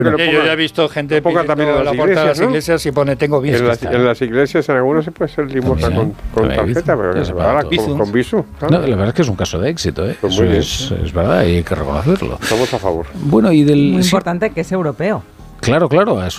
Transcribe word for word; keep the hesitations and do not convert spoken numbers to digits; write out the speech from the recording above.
Pero yo ponga, ya he visto gente ponga pidiendo también en la las puerta de las iglesias, ¿no? iglesias y pone tengo bis. En las, en las iglesias, en algunas se puede hacer limosna También, con, con también tarjeta, Bizum. pero Ya se ahora paga con, todo. con Bizum. No, Claro. la verdad es que es un caso de éxito, ¿eh? Pues Eso muy bien. es, es verdad y hay que reconocerlo. Estamos a favor. Bueno, y del... Muy sí, importante que es europeo. claro, claro, es